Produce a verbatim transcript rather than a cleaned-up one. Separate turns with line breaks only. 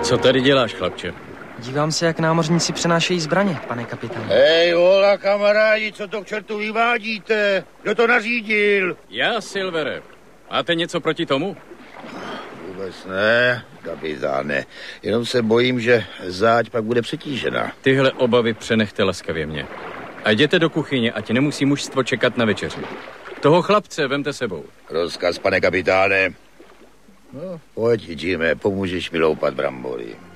Co tady děláš, chlapče?
Dívám se, jak námořníci přenášejí zbraně, pane kapitáne.
Hej, hola, kamarádi, co to k čertu vyvádíte? Kdo to nařídil?
Já, Silvere. Máte něco proti tomu?
Vůbec ne, kapitáne. Jenom se bojím, že záď pak bude přetížena.
Tyhle obavy přenechte laskavě mě. A jděte do kuchyně, ať nemusí mužstvo čekat na večeři. Toho chlapce vemte sebou.
Rozkaz, pane kapitáne. No, pojď, Jimé, pomůžeš mi loupat brambory.